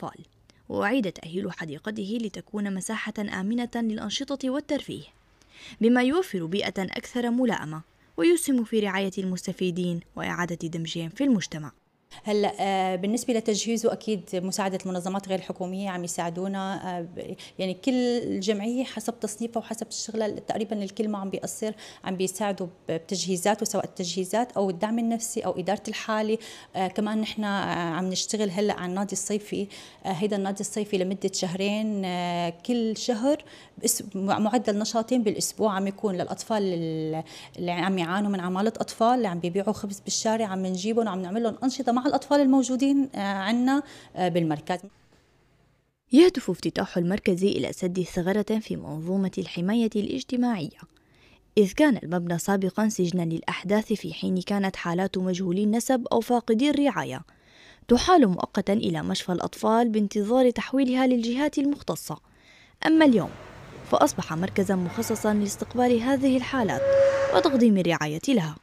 الأطفال، وأعيد تأهيل حديقته لتكون مساحة آمنة للأنشطة والترفيه، بما يوفر بيئة أكثر ملائمة ويسهم في رعاية المستفيدين وإعادة دمجهم في المجتمع. هلا بالنسبه لتجهيزه اكيد مساعده المنظمات غير الحكوميه عم يساعدونا، يعني كل جمعيه حسب تصنيفها وحسب الشغله تقريبا الكل ما عم بيقصر، عم بيساعدوا بتجهيزات، سواء التجهيزات او الدعم النفسي او اداره الحاله. كمان نحن عم نشتغل هلا على النادي الصيفي، هيدا النادي الصيفي لمده شهرين، كل شهر معدل نشاطين بالاسبوع عم يكون للاطفال اللي عم يعانوا من عماله اطفال، اللي عم بيبيعوا خبز بالشارع، عم نجيبهم وعم نعمل لهم انشطه مع الأطفال الموجودين عنا بالمركز. يهدف افتتاح المركز إلى سد ثغرة في منظومة الحماية الاجتماعية، إذ كان المبنى سابقا سجنا للأحداث في حين كانت حالات مجهولي النسب أو فاقدي الرعاية تحال مؤقتا إلى مشفى الأطفال بانتظار تحويلها للجهات المختصة. أما اليوم فأصبح مركزا مخصصا لاستقبال هذه الحالات وتقديم الرعاية لها.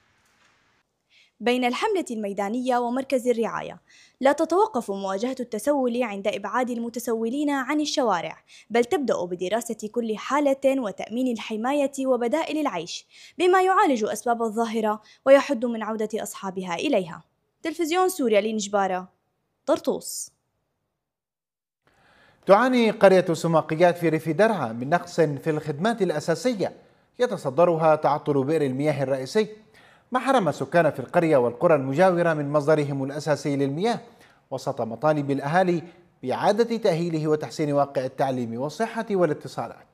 بين الحملة الميدانية ومركز الرعاية لا تتوقف مواجهة التسول عند إبعاد المتسولين عن الشوارع، بل تبدأ بدراسة كل حالة وتأمين الحماية وبدائل العيش، بما يعالج أسباب الظاهرة ويحد من عودة أصحابها إليها. تلفزيون سوريا لنجبارة، طرطوس. تعاني قرية سماقيات في ريف درعا من نقص في الخدمات الأساسية يتصدرها تعطل بئر المياه الرئيسي، ما حرم السكان في القرية والقرى المجاورة من مصدرهم الأساسي للمياه، وسط مطالب الأهالي بإعادة تأهيله وتحسين واقع التعليم والصحة والاتصالات.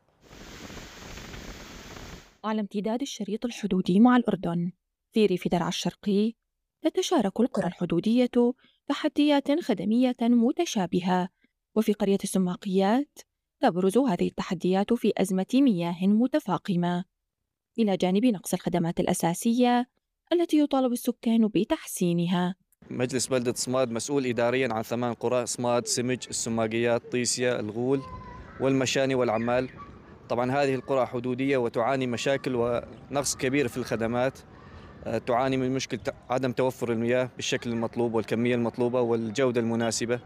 على امتداد الشريط الحدودي مع الأردن في ريف درعا الشرقي، تتشارك القرى الحدودية تحديات خدمية متشابهة، وفي قرية السماقيات تبرز هذه التحديات في أزمة مياه متفاقمة، إلى جانب نقص الخدمات الأساسية التي يطالب السكان بتحسينها. مجلس بلدة صماد مسؤول إدارياً عن 8 قرى: صماد، سمج، السماقيات، طيسيا، الغول والمشاني والعمال. طبعاً هذه القرى حدودية وتعاني مشاكل ونقص كبير في الخدمات، تعاني من مشكلة عدم توفر المياه بالشكل المطلوب والكمية المطلوبة والجودة المناسبة.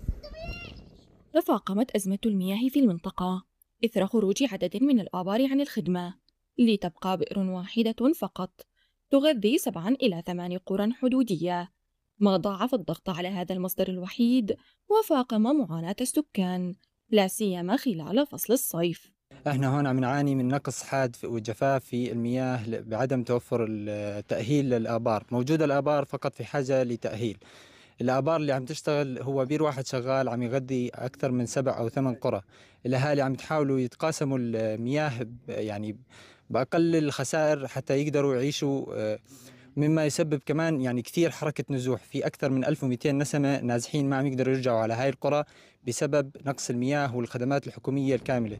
تفاقمت أزمة المياه في المنطقة إثر خروج عدد من الآبار عن الخدمة، لتبقى بئر واحدة فقط تغذي 7 إلى 8 قرى حدودية، ما ضاعف الضغط على هذا المصدر الوحيد وفاقم معاناة السكان، لا سيما خلال فصل الصيف. احنا هون عم نعاني من نقص حاد وجفاف في المياه بعدم توفر التأهيل للآبار. موجودة الآبار فقط في حاجة لتأهيل. الآبار اللي عم تشتغل هو بير واحد شغال عم يغذي أكثر من 7 أو 8 قرى. الأهالي عم تحاولوا يتقاسموا المياه يعني بأقل الخسائر حتى يقدروا يعيشوا، مما يسبب كمان يعني كثير حركة نزوح، في أكثر من 1200 نسمة نازحين ما عم يقدروا يرجعوا على هاي القرى بسبب نقص المياه والخدمات الحكومية الكاملة.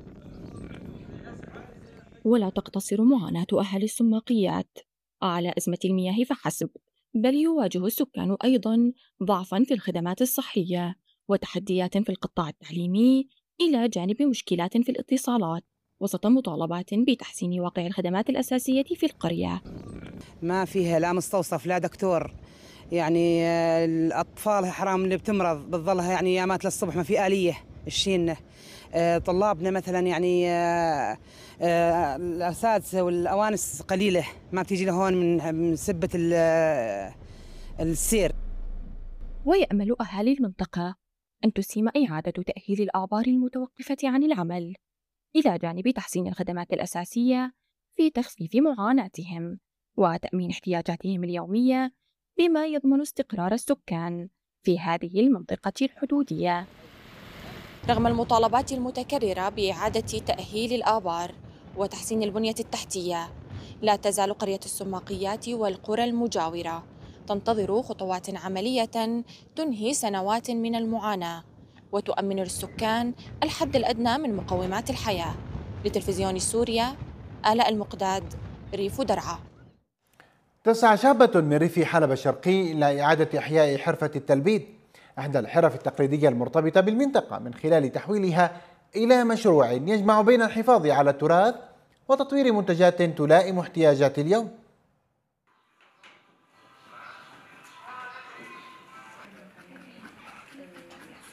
ولا تقتصر معاناة أهل السماقيات على أزمة المياه فحسب، بل يواجه السكان أيضاً ضعفاً في الخدمات الصحية وتحديات في القطاع التعليمي، إلى جانب مشكلات في الاتصالات، وسط مطالبات بتحسين واقع الخدمات الأساسية في القرية. ما فيها لا مستوصف لا دكتور، يعني الأطفال حرام اللي بتمرض بتظلها يعني يامات للصبح، ما في آلية الشينة. طلابنا مثلا يعني الأساتذة والأوانس قليلة، ما بتيجي لهون من سبة السير. ويأمل أهالي المنطقة أن تسهم إعادة تأهيل الآبار المتوقفة عن العمل، إلى جانب تحسين الخدمات الأساسية في تخفيف معاناتهم وتأمين احتياجاتهم اليومية، بما يضمن استقرار السكان في هذه المنطقة الحدودية. رغم المطالبات المتكررة بإعادة تأهيل الآبار وتحسين البنية التحتية، لا تزال قرية السماقيات والقرى المجاورة تنتظر خطوات عملية تنهي سنوات من المعاناة وتؤمن للسكان الحد الأدنى من مقومات الحياة. لتلفزيون سوريا، آلاء المقداد، ريف درعا. تسعى شابة من ريف حلب الشرقي إلى إعادة إحياء حرفة التلبيد، إحدى الحرف التقليدية المرتبطة بالمنطقة، من خلال تحويلها إلى مشروع يجمع بين الحفاظ على التراث وتطوير منتجات تلائم احتياجات اليوم.